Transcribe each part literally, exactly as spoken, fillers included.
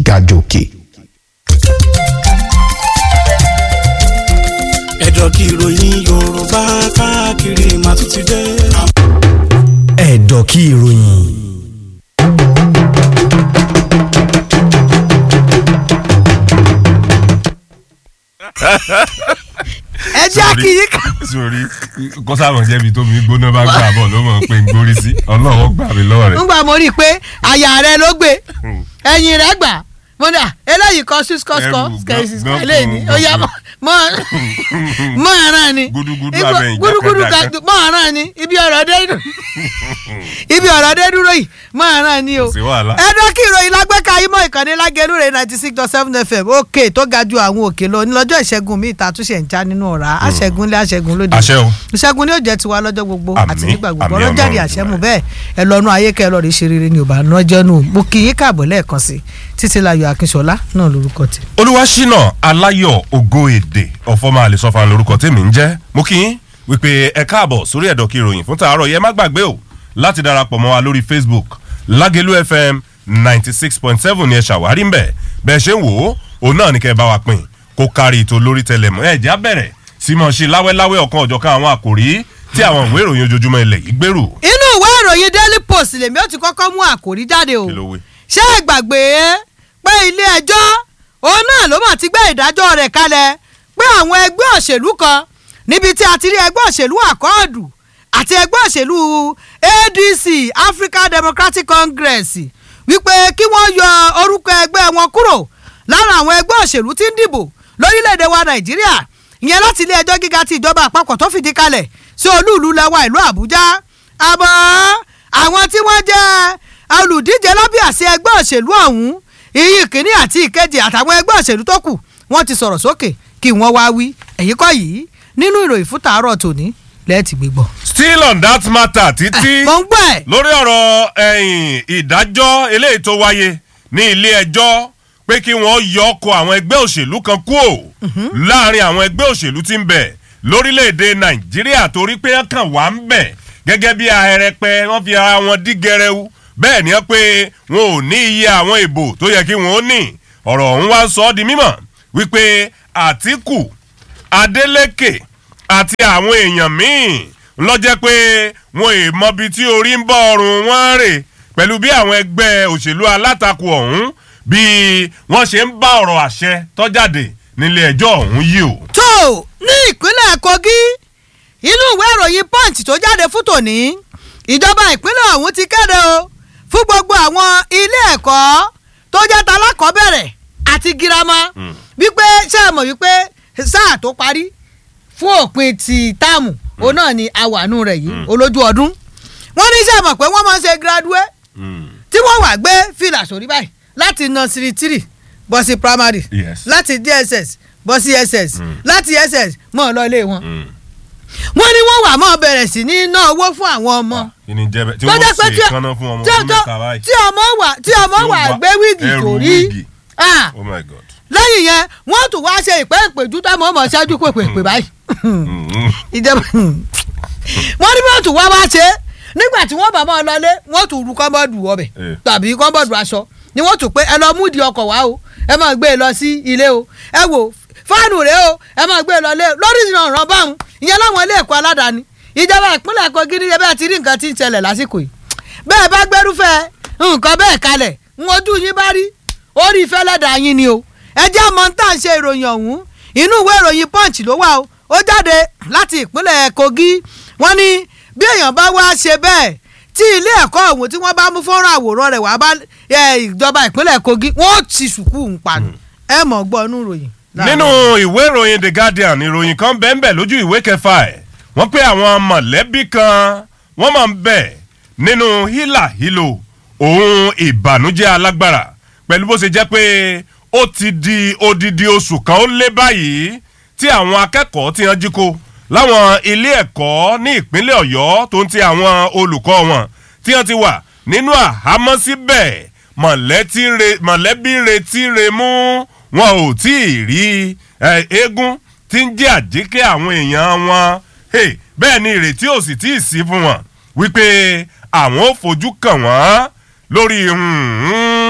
ga jòkè. ẹ̀dọ̀ kí ìròyìn Yorùbá káàkiri máa tún ti dé. ẹ̀dọ̀ kí ìròyìn. ẹ jẹ́ kí yín ká. sórí kọ́sàmọ̀ jẹ́bi tó mi gbóná bá gbà bọ̀ ló mọ̀ pé ń gbórí sí ọlọ́run gbà mí lọ́wọ́ rẹ̀. nígbà mo rí i pé àyà rẹ ló gbé ẹ̀yìn rẹ gbà mo dà eléyìí kọ sí skọ́skọ́ skẹ́sì eléyìí ni ó yá mọ́ ọ̀ràn ni gudugudu abẹ́yìn gudugudu mọ́ ọ̀ràn ni ibi ọ̀rọ̀ dé ibi ọ̀rọ̀ dé dúró yìí mọ́ ọ̀ràn ni o ẹ̀dọ́ kí ìròyìn lágbẹ́ka yìí mọ́ ìkànnì lágẹ̀lú rẹ̀ ninety six dot seven f m òkè tó ga ju àwọn òkè lọ nílọ́jọ́ ìṣẹ́gun mi ìta túnṣe ń já nínú ọ̀rá àṣẹ́gun lé àṣẹ́gun lóde ìṣẹ́gun ni ó jẹ́ tiwa lọ́jọ́ gbogbo àti nígbà gbogbo ọ̀rọ̀ jáde àṣẹ mu bẹ́ẹ̀ ẹ lọ́nu ayé kẹ́ ẹ lọ́ọ́ rí ṣe rere ni ò bá nọ́jọ́ nù mo kì í kàbọ̀ lẹ́ẹ̀kan sí Títílayọ̀ Akínṣọlá náà lórúkọ tí. Olúwaṣínà Aláyọ̀ Ògo Èdè ọ̀fọ́mọ àlesọ́fà lórúkọ tèmi ń jẹ́ mo kí yín wípé ẹ káàbọ̀ sórí ẹ̀dọ̀ kí ìròyìn fún tàárọ̀ yẹ má gbàgbé o láti darapọ̀ mọ́ wa lórí Facebook Lágẹ̀lú F M ninety six point seven ni ẹ ṣàwárí ń bẹ̀ bẹ́ẹ̀ ṣe ń wò ó òun náà ní kẹ́ ẹ bá wa pín kó kárí ètò lórí tẹlẹmọ́ ẹ̀jẹ̀ á bẹ̀rẹ̀ sí mọ̀ ṣe láwẹ́láwẹ́ ọ̀kan ọ̀jọ̀kan àwọn àkòrí tí àwọn ìwé ìròyìn ojoojúmọ́ ilẹ̀ yìí gbèrú. inú ìwé ìròyìn Daily Post lèmi ó ti kọ́kọ́ mú àkòrí jáde o ṣé ẹ gbàgbé pé ilé ẹjọ́ òun náà ló mà ti gbé ìdájọ́ rẹ̀ kalẹ̀ pé àwọn ẹgbẹ́ òṣèlú kan níbi tí a ti rí ẹgbẹ́ òṣèlú àkọọ́dù àti ẹgbẹ́ òṣèlú A D C African Democratic Congress wípé kí wọ́n yọ orúkọ ẹgbẹ́ wọn kúrò lára àwọn ẹgbẹ́ òṣèlú tí ń dìbò lórílẹ̀‐èdè wa Nàìjíríà ìyẹn láti ilé ẹjọ́ gíga ti ìjọba àpapọ̀ tó fìdí kalẹ̀ sí olúùlú lẹ́wà ìlú Àbújá àmọ́ àwọn tí wọ́n jẹ́ olùdíje lábẹ́ àsíá ẹgbẹ́ òṣèlú ọ̀hún iyì kìíní àti ìkejì àtàwọn ẹgbẹ́ òṣèlú tó kù wọ́n ti sọ̀rọ̀ sókè kí wọ́n wá wí èyí kọ́ yìí nínú ìròyìn fún tàárọ̀ tòní lẹ́ẹ̀tì gbígbọ́. still on that matter títí lórí ọ̀rọ̀ ẹ̀yìn ìdájọ́ eléyìí tó wáyé ní ilé ẹjọ́ pé kí wọ́n yọ ọkọ̀ àwọn ẹgbẹ́ òṣèlú kan kúò láàrin àwọn ẹgbẹ́ òṣèlú tí ń bẹ lórílẹ̀‐èdè Nàìjíríà torí pé wọ́n kàn wá ń bẹ̀ gẹ́gẹ́ bí ahẹ́rẹ́pẹ́ wọ́n fi ara wọn dí gẹrẹwu bẹ́ẹ̀ ni wọ́n pé wọn ò ní iye àwọn ìbò tó yẹ kí wọ́n ó ní ọ̀rọ̀ ọ̀hún wá sọ ọ́ di mímọ̀ wípé Àtíkù Adélékè àti àwọn èèyàn míì lọ́jẹ́ pé wọn è mọbi tí orí ń bọ́ ọrùn wọn rè pẹ̀lú bí àwọn ẹgbẹ́ òṣèlú alátakò ọ̀hún bí wọ́n ṣe ń bá ọ̀rọ̀ àṣẹ tọ́jáde nílé ẹjọ́ ọ̀hún yìí o. tó ní ìpínlẹ̀ Kogi inú ìwé ìròyìn Punch tó jáde fún tòní ìjọba ìpínlẹ̀ ọ̀hún ti kéde o fún gbogbo àwọn ilé ẹ̀kọ́ tó jẹ́ talákọ̀ọ́bẹ̀rẹ̀ àti girama wípé ṣé ẹ mọ̀ wípé sáà tó parí fún òpin ti táàmù òun náà ni awànú rẹ̀ yìí olójú ọdún wọ́n ní ṣé ẹ mọ̀ pé wọ́n máa ń ṣe graduate tí wọ́n wà gbé fìlà sórí báyìí láti nursery three bọ́ sí primary láti D S S bọ́ sí S S láti S S mọ́ ọ lọ ilé wọn wọ́n ní wọ́n wà mọ́ bẹ̀rẹ̀ sí ní ná owó fún àwọn ọmọ tí wọ́n ṣe kánná fún ọmọ ọdún mẹ́ta báyìí tí ọmọ wà tí ọmọ wà gbé wíìgì torí oh my God lẹ́yìn yẹn wọ́n tún wá ṣe ìpẹ́ ìpèjú táwọn ọmọ ṣáájú pèpè pè báyìí ìjọba wọ́n ní wọ́n tún wá wá ṣe nígbà tí wọ́n bá máa lọlé wọ́n tún ru kọ́ńbọ́ọ̀dù ọbẹ̀ tàbí kọ́ńbọ́ọ̀dù aṣọ ni wọ́n tún pé ẹ lọ múdi ọkọ̀ wá o ẹ máa gbé e lọ sí ilé o ẹ wò fáànù rèé o ẹ máa gbé e lọ lé lórí ìrànràn báwọn ìyẹn láwọn ilé ẹ̀kọ́ aládàáni ìjọba ìpínlẹ̀ Kogi ní ẹbẹ́ àti rí nǹkan tí ń ṣẹlẹ̀ lásìkò yìí bẹ́ẹ̀ bá gbẹ́rúfẹ́ nǹkan bẹ́ẹ̀ kalẹ̀ ń ojú yín bá rí orí fẹ́lẹ́dà yín ni o ẹ jẹ́ mọ̀ tá à ń ṣe ìròyìn ọ̀hún inú ìwé ìròyìn Punch ló wà o ó jáde láti ìpínlẹ̀ Kogi wọ́n ní bí èèyàn bá wá ṣe bẹ́ẹ̀ tí ilé ẹ̀kọ́ ọ̀hún tí wọ́n bá mú fọ́nrán àwòrán rẹ̀ wá bá ìjọba ìpínlẹ̀ Kogi wọ́n ti sùkúù ń panu ẹ mọ̀ gbọ́ inú ìròyìn. nínú ìwé ìròyìn The Guardian ìròyìn kan bẹ́ẹ̀ bẹ́ẹ̀ lójú ìwé kẹfà ẹ̀ wọ́n pé àwọn mọ̀lẹ́bí kan wọ́n máa ń bẹ nínú hílàhílò òun ìbànújẹ́ alágbára pẹ̀lú bó ṣe jẹ́ pé ó ti di odidi oṣù kan ó lé báyìí tí àwọn akẹ́kọ̀ọ́ ti hàn jí kó láwọn ilé ẹ̀kọ́ ní ìpínlẹ̀ Ọ̀yọ́ tó ń ti àwọn olùkọ́ wọn tí wọ́n ti wà nínú àhámọ́ síbẹ̀ mọ̀lẹ́bí retí re mú wọn ò tí ì rí eégún tí ń jẹ́ àjíkẹ́ àwọn èèyàn wọn bẹ́ẹ̀ ni ìrètí ò sì tí ì sí fún wọn wípé àwọn ò fojú kàn wọ́n lórí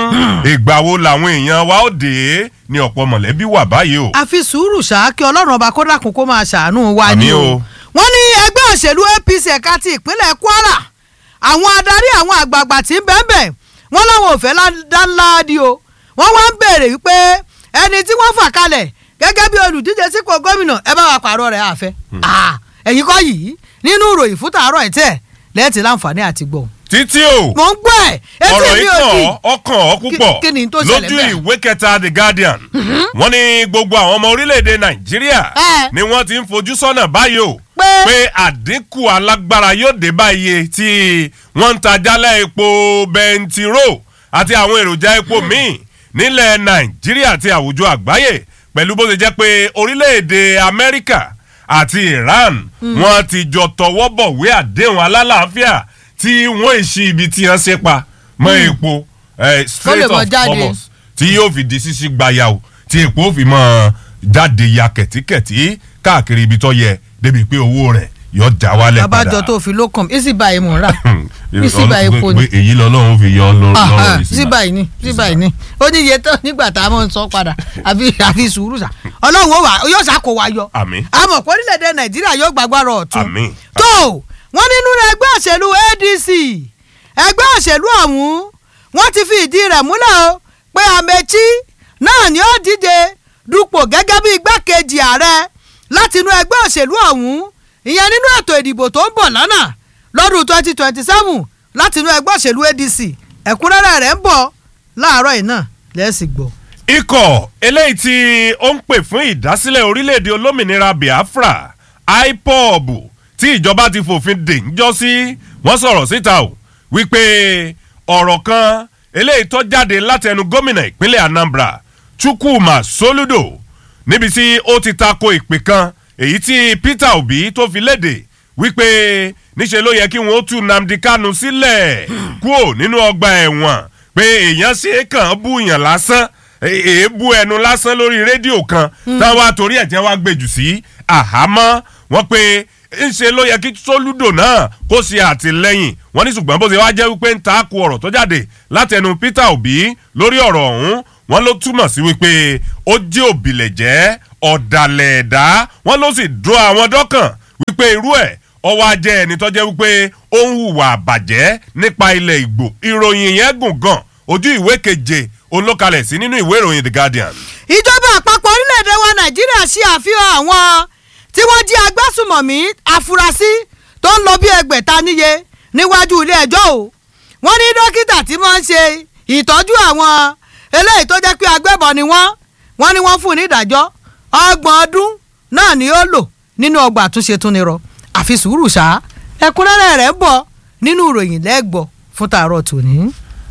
ìgbà wo làwọn èèyàn wa ó dé ní ọ̀pọ̀ mọ̀lẹ́bí wà báyìí o. àfi sùúrù ṣáá kí ọlọ́run ọba kó dákun kó máa ṣàánú wa ni o. wọ́n ní ẹgbẹ́ òṣèlú A P C ẹ̀ka ti ìpínlẹ̀ Kwara àwọn adarí àwọn àgbààgbà tí ń bẹ́ẹ̀ bẹ́ẹ̀ wọ́n láwọn ò fẹ́ dáńlá di o. wọ́n wá ń béèrè wípé ẹni tí wọ́n fà kalẹ̀ gẹ́gẹ́ bí olùdíje sípò gómìnà ẹ bá wa pààrọ̀ rẹ̀ àfẹ́. ẹ̀yin kọ́ yìí nínú ìròyìn fún tàárọ̀ ìtẹ́ lẹ́ẹ̀tì láǹfààní àti gbọ́. títí o mò ń gbọ́ ẹ̀ etí mi ò di ọkàn ọ púpọ̀ lójú ìwé kẹta The Guardian wọ́n ní gbogbo àwọn ọmọ orílẹ̀-èdè Nàìjíríà ni wọ́n ti ń fojú sọ́nà báyìí o pé àdínkù alágbára yóò dé báyìí tí wọ́n ń ta jálẹ̀ epo bẹntiró àti àwọn èròjà epo míì nílẹ̀ Nàìjíríà àti àwùjọ àgbáyé pẹ̀lú bó ṣe jẹ́ pé orílẹ̀-èdè Amẹ́ríkà àti Iran wọ́n ti jọ tọwọ́ bọ̀wé àdéhùn alálàáfíà tí wọ́n èsì ibi tí wọ́n ṣe pa mọ́ epo Strait of Hormuz tí yóò fi di sísí gbayàwó tí epo fi mọ́ jáde ya kẹ̀tíkẹ̀tí káàkiri ibi tó yẹ débi pé owó rẹ̀ yọ já wálẹ̀ padà. abájọ tó fi lókàn isi báyìí mò ń rà isi báyìí po ni. èyí lọ́lọ́run fi yọ lọ́rọ̀ isi báyìí ni isi báyìí ni ó ní iye tó nígbà tá a mọ̀ ń sọ padà àfi sùúrù sà ọlọ́run yóò sá kó wa yọ. àmín. àmọ́ pé orílẹ̀-èdè Nàìjíríà yóò gbàgbára ọ̀tún. àmín. tó wọ́n nínú ẹgbẹ́ òṣèlú A D C ẹgbẹ́ òṣèlú ọ̀hún wọ́n ti fi ìdí rẹ̀ múlẹ̀ o pé Amechi náà ni ó díje dupò gẹ́gẹ́ bí igbákejì ààrẹ láti inú ẹgbẹ́ òṣèlú ọ̀hún ìyẹn nínú ètò ìdìbò tó ń bọ̀ lọ́nà lọ́dún twenty twenty seven láti inú ẹgbẹ́ òṣèlú A D C ẹ̀kúnrẹ́rẹ́ rẹ̀ ń bọ̀ láàárọ̀ yìí náà lẹ́sìn gbọ́. ikọ̀ eléyìí tí ó ń pè fún ìdásílẹ̀ orílẹ̀-èdè olómìnira Biafra I P O B tí ìjọba ti fòfin dè ń jọ sí wọ́n sọ̀rọ̀ síta o wípé ọ̀rọ̀ kan eléyìí tó jáde látẹnu gómìnà ìpínlẹ̀ Anambra Chukwuma Soludo níbi tí ó ti tako ìpè kan èyí tí Peter Obi tó fi léde wípé níṣe ló yẹ kí wọ́n ó tú Nnamdi Kanu sílẹ̀ kúò nínú ọgbà ẹ̀wọ̀n pé èèyàn ṣe é kàn bú yàn lásán èébú ẹnu lásán lórí rédíò kan táwọn àtòrí ẹ̀ tí wọ́n gbèjù sí àhámọ́ wọ́n pé ńṣe ló yẹ kí Soludo náà kó ṣe àtìlẹ́yìn wọ́n ní ṣùgbọ́n bó ṣe wá jẹ́ wípé ń ta ko ọ̀rọ̀ tó jáde látẹnu Peter Obi lórí ọ̀rọ̀ ọ̀hún wọ́n ló túmọ̀ sí wípé ó jẹ́ òbílẹ̀jẹ́ ọ̀dàlẹ̀ ẹ̀dá wọ́n ló sì dúró àwọn dọ́kàn wípé irú ẹ̀ ọwọ́ ajẹ́ ẹni tó jẹ́ wípé ó ń hùwà àbàjẹ́ nípa ilẹ̀ Ìgbò ìròyìn yẹn gùn gan ojú ìwé keje olókalẹ̀ sí nínú ìwé ìròyìn The Guardian. ìjọba àpapọ̀ orílẹ̀-èdè wa Nàìjíríà ṣe àfihàn àwọn tí wọ́n jí agbésùmọ̀mí afurasí tó ń lọ bí ẹgbẹ̀ta níye níwájú ilé ẹjọ́ o wọ́n ní dókítà tí wọ́n ń ṣe ìtọ́jú àwọn eléyìí tó jẹ́ pé agbébọn ni wọ́n wọ́n ní wọ́n fún ní ìdájọ́ ọgbọ̀n ọdún náà ni ó lò nínú ọgbà àtúnṣe tún ni rọ àfi sùúrù ṣá ẹ̀kúnrẹ́rẹ́ rẹ̀ ń bọ̀ nínú ìròyìn lẹ́gbọ̀ fún tààrọ̀ tòní.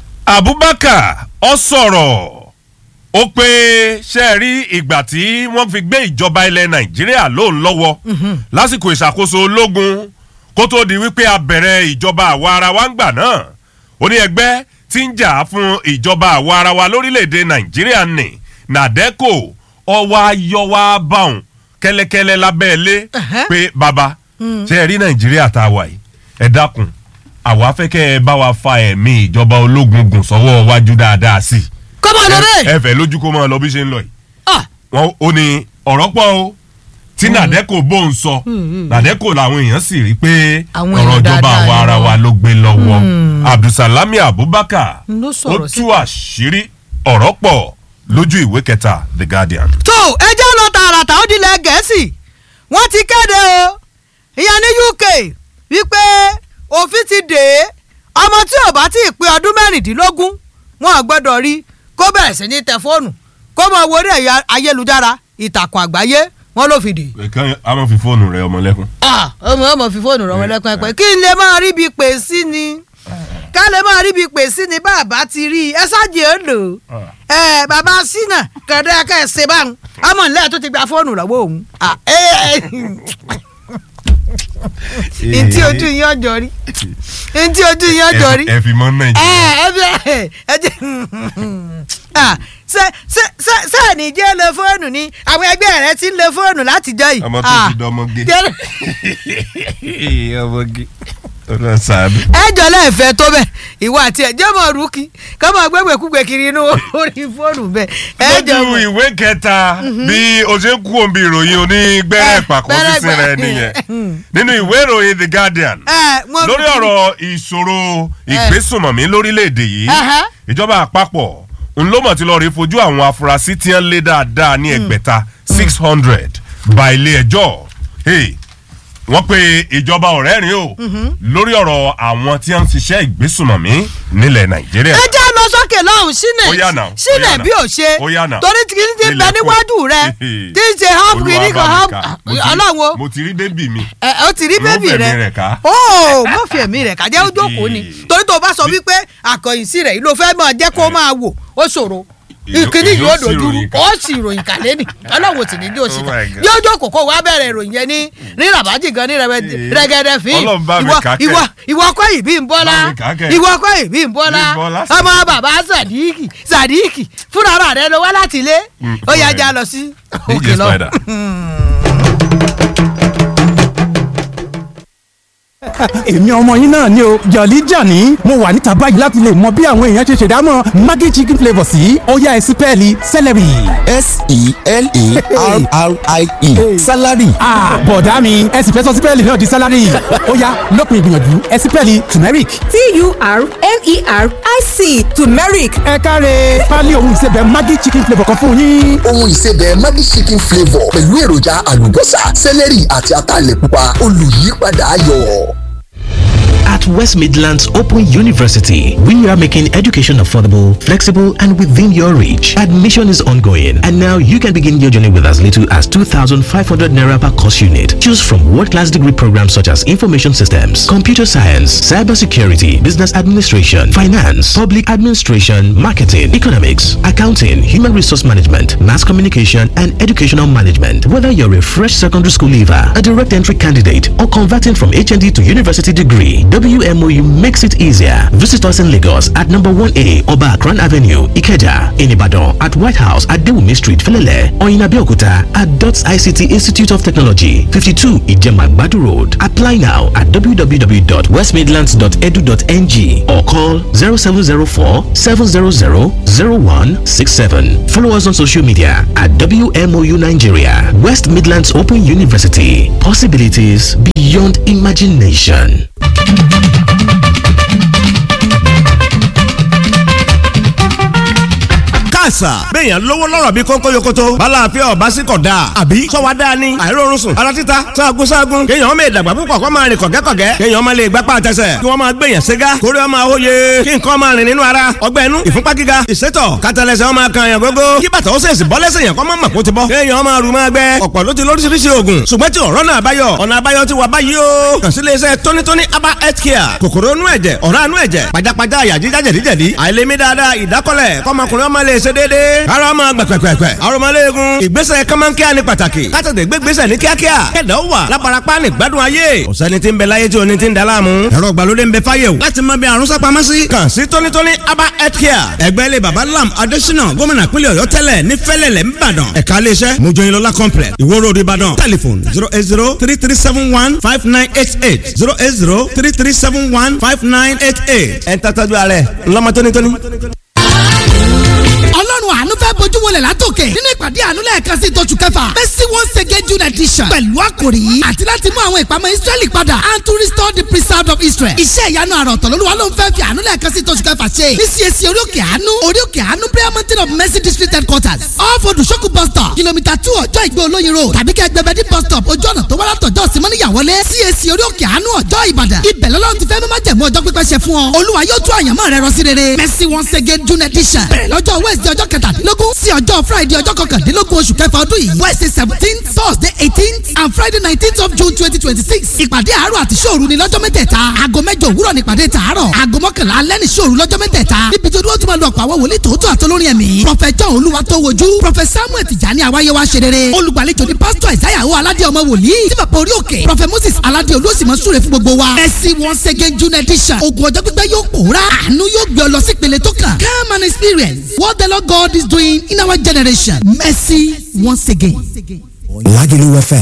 Abubakar ó sọ̀rọ̀ ó pé ṣe rí ìgbà tí wọ́n fi gbé ìjọba ilẹ̀ Nàìjíríà lóun lọ́wọ́ lásìkò ìṣàkóso ológun kó tó di wípé a bẹ̀rẹ̀ ìjọba àwa ara wa ń gbà náà ó ní ẹgbẹ́ tí ń jà fún ìjọba àwa ara wa lórílẹ̀‐èdè Nàìjíríà ní NADECO ọwọ́ ayọ́wá báwọn kẹ́lẹ́kẹ́lẹ́ lábẹ́ ilé pé bàbá ṣe rí Nàìjíríà tá a wà yìí ẹ dákun àwa fẹ́ kẹ́ ẹ bá wa fa ẹ̀mí ìjọba ológun gùn sọ́wọ́ wájú dáadáa sí i. kọ́mọ lọ bẹ́ẹ̀. ẹ fẹ́ lójú kó máa lọ bí ṣe ń lọ yìí. wọn ò ní ọ̀rọ̀ pọ̀ o tí NADECO bó ń sọ NADECO làwọn èèyàn sì rí pé ọ̀rọ̀ ìjọba àwa ara wa ló gbé lọ́wọ́ Abdulsalami Abubakar ó tú àṣírí ọ̀rọ̀ pọ̀ lójú ìwé kẹta The Guardian. tó ẹjẹ́ lọ tààràtà ó dilẹ̀ Gẹ̀ẹ́sì wọ́n ti kéde o ìyẹn ní U K wípé òfin ti dè é ọmọ tí ò bá tí ì pé ọdún mẹ́rìndínlógún wọn ò gbọ́dọ̀ rí kó bẹ̀rẹ̀ sí ní tẹ fóònù kó mọ owó orí ayélujára ìtàkùn àgbáyé wọn ló fi dè. ẹ̀ka a máa fi fóònù rẹ ọmọ lẹ́kún. ọmọ ọmọ fi fóònù rẹ ọmọ lẹ́kún ẹ̀pẹ́ kí n lè máa rí ibi pè sí ni ká lè máa rí ibi pè sí ni bàbá ti rí ẹ ṣáàjì ó lò ẹ bàbá sínà kẹ̀dẹ́ kẹ́ ẹ ṣe báwọn ọmọ nílẹ̀ tó ti gba fóònù lọ́wọ́ òun. ntí ojú yín ọjọ́ rí ntí ojú yín ọjọ́ rí ẹ fi mọ Nàìjíríà. ẹ ẹ ẹ jẹ ṣe ṣe ṣe ṣe ní jẹ́ lo fóònù ni àwọn ẹgbẹ́ rẹ ti ń lo fóònù látijọ́ yìí. ọmọ tó ti dọmọge ọmọge ẹ jọ lẹ́ẹ̀fẹ́ tó bẹ̀ ìwọ àti ẹ̀jẹ̀ mọ̀ rúkì kọ́ mọ̀ gbẹ́gbẹ́ kúgbẹ́ kiri inú orí fóònù bẹ́ẹ̀. lójú ìwé kẹta bí o ṣe kú òǹbí ìròyìn onígbẹ́rẹ́ pàkó sísìn rẹ nìyẹn nínú ìwé ìròyìn The Guardian lórí ọ̀rọ̀ ìṣòro ìgbésùnmọ̀mí lórílẹ̀‐èdè yìí ìjọba àpapọ̀ ńlọ́mọ̀ tí lọ́ọ́ rí fojú àwọn afurasí tí wọ́n lé dáadáa ní ẹgbẹ̀ta six hundred ba ilé ẹjọ́ wọ́n pe ìjọba ọ̀rẹ́rìn o lórí ọ̀rọ̀ àwọn tí wọ́n ń ṣiṣẹ́ ìgbésùnmọ̀mí nílẹ̀ Nàìjíríà. ẹ jẹ́ lọ sókè lọ́hùn sílẹ̀ sílẹ̀ bí ò ṣe torí tí kìí ti bẹ níwájú rẹ tí ń ṣe hub kìíní kan hub ọlọ́run. mo ti rí bébì mi. ẹ o ti rí bébì rẹ o mo fi ẹ̀mí rẹ̀ ká jẹ́ ojú òkú ni torí tó o bá sọ wípé àkọ̀yìnsí rẹ̀ ló fẹ́ máa jẹ́ kó máa wò ó ṣòro ìkíní yóò dojúrú ó sì ròyìn kàlẹ́ nì ọlọ́wọ́ sì ní bí ó sì kà yóò jókòó kó wá bẹ̀rẹ̀ ìròyìn yẹn ní ní rabaji gan ní rẹ́gẹ́dẹ́ fíìm ìwọ ìwọ kọ́ ìbí ń bọ́lá ìwọ kọ́ ìbí ń bọ́lá ọmọ bàbá sàdíkì sàdíkì fúnra rẹ ló wá láti ilé ó yá já lọ sí òkè lọ. èmi ọmọ yín náà ni o Jolly Johnny mo wà níta báyìí láti lè mọ bí àwọn èèyàn ṣe ṣèdámọ̀ Maggi chicken flavour sí ọ̀yá ẹ̀sìn pẹ́ẹ́lí celery. s e l e r r i e salary. bọ̀dá mi ẹ̀sìn fẹ́ sọ sí pẹ́ẹ́lí náà di salary ọ̀yá lópin ìgbìyànjú ẹ̀sìn pẹ́ẹ́lí turmeric. t u r m e r i c turmeric. ẹ káre pálí ohun ìsebẹ̀ Maggi chicken flavour kan fún yín. ohun ìsebẹ̀ Maggi chicken flavour pẹ̀lú èròjà àlùbọ́sà celery àti ataalẹ̀ pupa olùyípadà ayọ̀. At West Midlands Open University, we are making education affordable, flexible, and within your reach. Admission is ongoing, and now you can begin your journey with as little as two thousand five hundred naira per course unit. Choose from world-class degree programs such as Information Systems, Computer Science, Cybersecurity, Business Administration, Finance, Public Administration, Marketing, Economics, Accounting, Human Resource Management, Mass Communication, and Educational Management. Whether you're a fresh secondary school leaver, a direct entry candidate, or converting from H N D to university degree, W M O U makes it easier. Visit us in Lagos at number one A Oba Akran Avenue, Ikeja, in Ibadan at White House at Dewumi Street, Felele, or in Abeokuta at DOTS I C T Institute of Technology, fifty-two Ijemagbadu Road. Apply now at w w w dot west midlands dot e d u dot n g or call zero seven zero four seven zero zero zero one six seven. Follow us on social media at W M O U Nigeria. West Midlands Open University. Possibilities beyond imagination. àṣà béèyàn lówó lọ́rọ̀ bí kónkó yokoto bálàáfíà ọ̀bá sí kọ̀ dáa àbí sọ́wọ́ dáa ni àìrórun sùn ara títa sáàgùn sáàgùn kéèyàn ọmọ ìdàgbà púpọ̀ kó máa rìn kọ̀gẹ́kọ̀gẹ́ kéèyàn ọmọ lè gbápá àtẹsẹ̀ kí wọ́n máa gbèyàn ségá kórè ọmọ àwòye kí nǹkan máa rìn nínú ara ọgbẹ́ inú ìfúnpá gíga ìsétọ̀ kátàlẹ́sẹ̀ ọmọ kan yàn gógó kí bàtà ó sèṣì bọ́ lẹ́sẹ̀ yàn kọ́ mọ́ màkó ti bọ́ kéèyàn ọmọ àrùn máa gbẹ ọ̀pọ̀ ló ti lóríṣiríṣi oògùn ṣùgbọ́n tí ọ̀rọ̀ náà báyọ̀ ọ̀nà àbáyọ ti wà báyìí o kàn sí iléeṣẹ́ tónítóní aba health care kòkòrò inú ẹ̀jẹ̀ ọ̀rá inú ẹ̀jẹ̀ pajápajá àyà jíjá jẹ̀díjẹ̀dí àìlèmí dáadáa ìdákọ́lẹ̀ kọ́mọkùnrin ọmọ lè ṣe déédéé ara ọmọ gbẹ̀pẹ̀pẹ̀pẹ̀ arọmọléegun ìgbésẹ̀ kọ́mọ́nkíá ní pàtàkì kátàtẹ̀ gbégbésẹ̀ ní kíákíá kẹ̀dá ó wà lábarapá ní gbádùn ayé ọ̀sẹ́ni tí ń bẹ láyé tí oní ti ń da láàmú ẹ̀rọ ìgbàlódé ń bẹ fáyé o láti mọ bí àrùn sápamọ́ sí kàn sí tónítóní aba health care ẹgbẹ́ ilé baba lam adésínà gómìnà pínlẹ̀ ọ̀yọ́ tẹ́lẹ̀ ní fẹ́lẹ̀lẹ̀ ńbàdàn ẹ̀ka iléeṣẹ́ mojoyinlọ́lá complex ìwó road ìbàdàn telephone zero eight zero three three seven one five nine eight eight zero eight zero three three seven one five nine eight eight ẹ̀ ń tàtàjú ààrẹ ńlọmọ tónítóní. ọlọ́run àánú fẹ́ bójú wọlé látòkè nínú ìpàdé àánú lẹ́ẹ̀kan sí ìtọ́jú kẹfà mercy once again june edition pẹ̀lú àkòrí àti láti mú àwọn ìpamọ́ israẹli padà and to restore the preserved of israel. iṣẹ́ ìyanu àrà ọ̀tọ̀ lolúwa ló ń fẹ́ fi àánú lẹ́ẹ̀kan sí ìtọ́jú kẹfà ṣe ní C A C orí òkè àánú orí òkè àánú prayer mountain of mercy district headquarters off odùsókù bus stop kìlómítà two ọjọ́ ìgbé olóyin road tàbí kẹ́ gbẹbẹ́dí bus stop ojú ọ̀nà tó wá látọ̀jọ́ simọ́níyàwọlé C A C orí òkè àánú ọjọ́ ìbàdàn ibẹ̀ lọ́lọ́run ti fẹ́ mímọ́ jẹ̀mú ọjọ́ pípẹ́ ṣe fún ọ olúwa yóò tú àyànmọ́ rẹ rọ sí rere mercy once again june edition bẹ̀rẹ̀ lọ́jọ́ wednesday ọjọ́ kẹtàdínlógún sí ọjọ́ friday ọjọ́ kọkàndínlógún oṣù kẹfà ọdún yìí wednesday seventeenth thursday eighteenth and friday nineteenth of june twenty twenty six ìpàdé àárọ̀ àti ṣòru ni lọ́jọ́ mẹ́tẹ̀ẹ̀ta aago mẹ́jọ òwúrọ̀ ní ìpàdé tààrọ̀ aago mọ́kànlá alẹ́ ní ṣòru lọ́jọ́ mẹ́tẹ̀ẹ̀ta níbi tó dúró tó máa lọ ọ̀pọ̀ àwọn wòlíì tòótọ́ àtolórin ẹ̀mí prọfẹ̀t john olúwatówojú prọfẹ̀t samuel tìjàní àwáyéwá ṣerere olùgbàlejò ní pásítọ̀ ìsáyàwó aládé ọmọ wòlíì tí bàbá orí òkè prọfẹ̀t moses aládé olóòsìmọ̀ súre fún gbogbo wa mercy once again june edition ogun ọjọ́ pípẹ́ yóò pòórá àánú yóò gbé ọ lọ sí ìpele tó kàn come and experience what the lord god is doing in our generation mercy once again. Lagelu F M